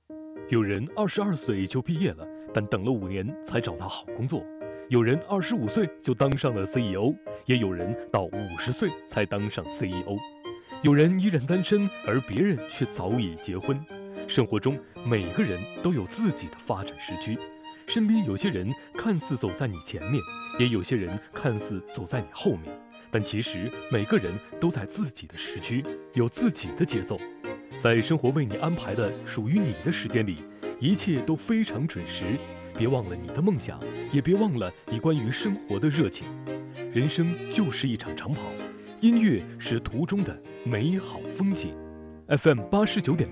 有人22岁就毕业了，但等了5年才找到好工作；有人25岁就当上了 CEO，也有人到50岁才当上 CEO。有人依然单身，而别人却早已结婚。生活中，每个人都有自己的发展时区。身边有些人看似走在你前面，也有些人看似走在你后面，但其实每个人都在自己的时区，有自己的节奏。在生活为你安排的属于你的时间里，一切都非常准时。别忘了你的梦想，也别忘了你关于生活的热情。人生就是一场长跑，音乐是途中的美好风景。FM 89.6